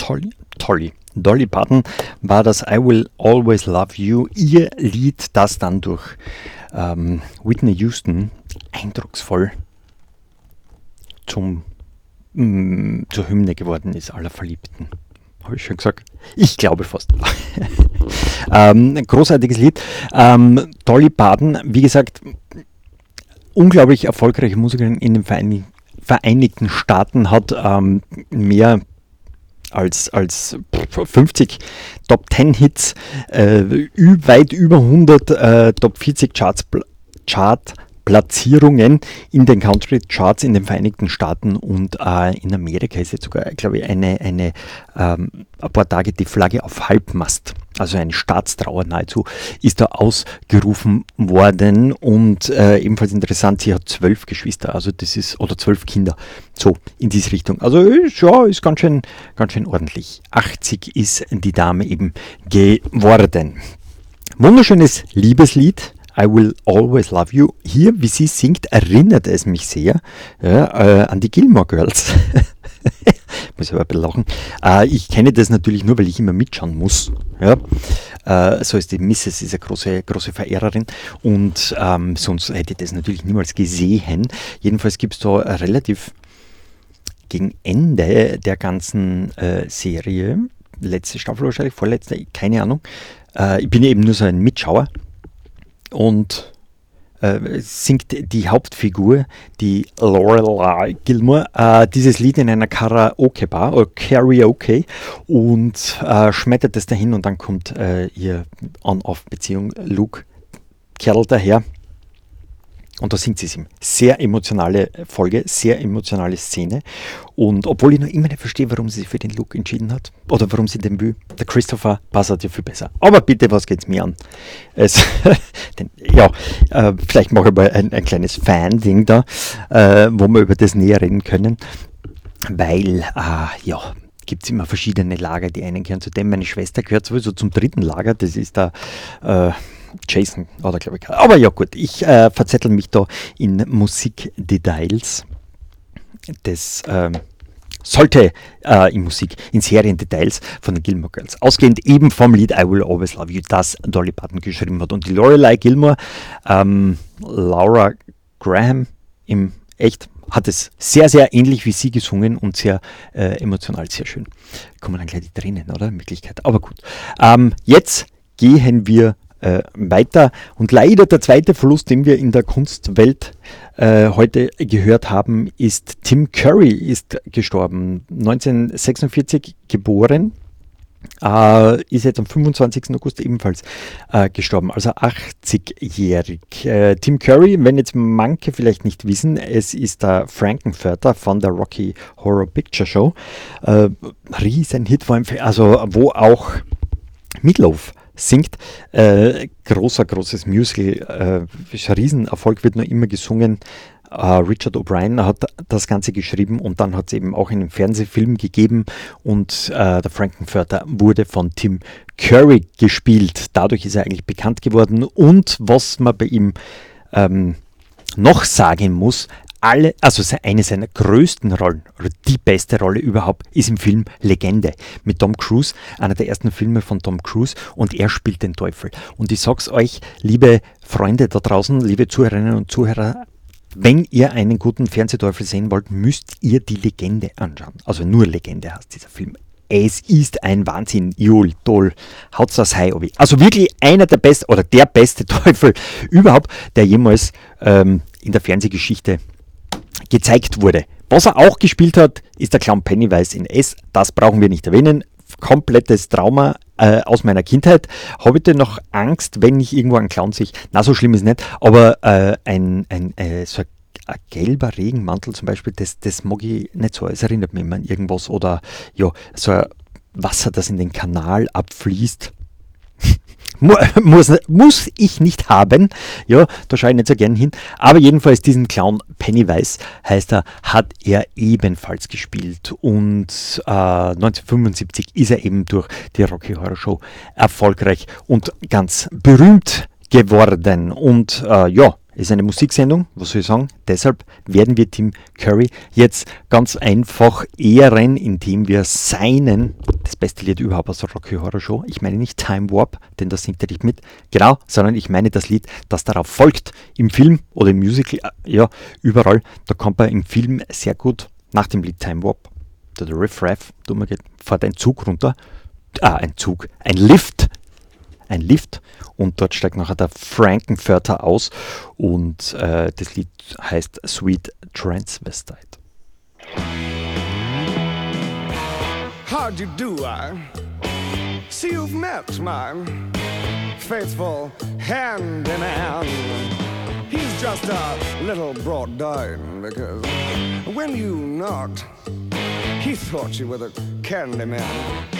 Dolly Parton war das I Will Always Love You, ihr Lied, das dann durch Whitney Houston eindrucksvoll zur Hymne geworden ist aller Verliebten. Habe ich schon gesagt? Ich glaube fast. Großartiges Lied. Dolly Parton, wie gesagt, unglaublich erfolgreiche Musikerin in den Vereinigten Staaten, hat mehr als 50 Top 10 Hits, weit über 100 Top 40 Chartplatzierungen in den Country Charts in den Vereinigten Staaten, und in Amerika ist jetzt sogar, glaube ich, ein paar Tage die Flagge auf Halbmast, also eine Staatstrauer nahezu, ist da ausgerufen worden, und ebenfalls interessant, sie hat 12 Geschwister, also das ist, oder 12 Kinder, so in diese Richtung. Also ja, ist ganz schön ordentlich. 80 ist die Dame eben geworden. Wunderschönes Liebeslied. I Will Always Love You. Hier, wie sie singt, erinnert es mich sehr an die Gilmore Girls. Muss aber ein bisschen lachen. Ich kenne das natürlich nur, weil ich immer mitschauen muss. Ja. So ist die Mrs. ist eine große Verehrerin, und sonst hätte ich das natürlich niemals gesehen. Jedenfalls gibt es da relativ gegen Ende der ganzen Serie, letzte Staffel wahrscheinlich, vorletzte, keine Ahnung. Ich bin eben nur so ein Mitschauer. Und singt die Hauptfigur, die Lorelai Gilmore, dieses Lied in einer Karaoke-Bar oder Karaoke, und schmettert es dahin, und dann kommt ihr On-Off-Beziehung Luke Kerl daher. Und da singt sie es ihm. Sehr emotionale Folge, sehr emotionale Szene. Und obwohl ich noch immer nicht verstehe, warum sie sich für den Luke entschieden hat, oder warum sie den will, der Christopher passt ja viel besser. Aber bitte, was geht's mir an? Vielleicht mache ich mal ein kleines Fan-Ding da, wo wir über das näher reden können. Weil, gibt es immer verschiedene Lager. Die einen gehören zu dem, meine Schwester gehört sowieso zum dritten Lager, das ist da Jason, oder glaube ich. Aber ja gut, ich verzettel mich da in Musikdetails. Das sollte in Seriendetails von den Gilmore Girls. Ausgehend eben vom Lied I Will Always Love You, das Dolly Parton geschrieben hat. Und die Lorelai Gilmore, Laura Graham im Echt, hat es sehr, sehr ähnlich wie sie gesungen und sehr emotional, sehr schön. Kommen dann gleich die Tränen, oder? In Wirklichkeit. Aber gut. Jetzt gehen wir weiter, und leider der zweite Verlust, den wir in der Kunstwelt heute gehört haben, ist Tim Curry ist gestorben, 1946 geboren, ist jetzt am 25. August ebenfalls gestorben, also 80-jährig. Tim Curry, wenn jetzt manche vielleicht nicht wissen, es ist der Frankenfurter von der Rocky Horror Picture Show, Riesenhit, wo auch Meatloaf singt, großes Musical, Riesenerfolg, wird noch immer gesungen. Richard O'Brien hat das Ganze geschrieben, und dann hat es eben auch einen Fernsehfilm gegeben, und der Frankenfurter wurde von Tim Curry gespielt. Dadurch ist er eigentlich bekannt geworden, und was man bei ihm noch sagen muss, eine seiner größten Rollen, oder die beste Rolle überhaupt, ist im Film Legende mit Tom Cruise, einer der ersten Filme von Tom Cruise, und er spielt den Teufel. Und ich sag's euch, liebe Freunde da draußen, liebe Zuhörerinnen und Zuhörer, wenn ihr einen guten Fernsehteufel sehen wollt, müsst ihr die Legende anschauen. Also nur Legende heißt dieser Film. Es ist ein Wahnsinn, Jul, toll, haut's das Hai, Obi. Also wirklich einer der besten, oder der beste Teufel überhaupt, der jemals in der Fernsehgeschichte gezeigt wurde. Was er auch gespielt hat, ist der Clown Pennywise in S. Das brauchen wir nicht erwähnen. Komplettes Trauma aus meiner Kindheit. Habe ich denn noch Angst, wenn ich irgendwo einen Clown sehe? Na, so schlimm ist nicht. Aber ein gelber Regenmantel zum Beispiel, das mag ich nicht so. Es erinnert mich immer an irgendwas. Oder ja, so ein Wasser, das in den Kanal abfließt. Muss ich nicht haben, ja, da schaue ich nicht so gern hin, aber jedenfalls diesen Clown Pennywise, heißt er, hat er ebenfalls gespielt, und 1975 ist er eben durch die Rocky Horror Show erfolgreich und ganz berühmt geworden, und ist eine Musiksendung, was soll ich sagen, deshalb werden wir Tim Curry jetzt ganz einfach ehren, indem wir seinen das beste Lied überhaupt aus der Rocky Horror Show. Ich meine nicht Time Warp, denn das singt er nicht mit. Genau, sondern ich meine das Lied, das darauf folgt. Im Film oder im Musical, ja, überall. Da kommt er im Film sehr gut nach dem Lied Time Warp. Der Riff Raff, fährt ein Zug runter. Ein Lift. Ein Lift. Und dort steigt nachher der Frankenfurter aus. Und das Lied heißt Sweet Transvestite. How do you do? I see you've met my faithful handyman. He's just a little brought down because when you knocked, he thought you were the candy man.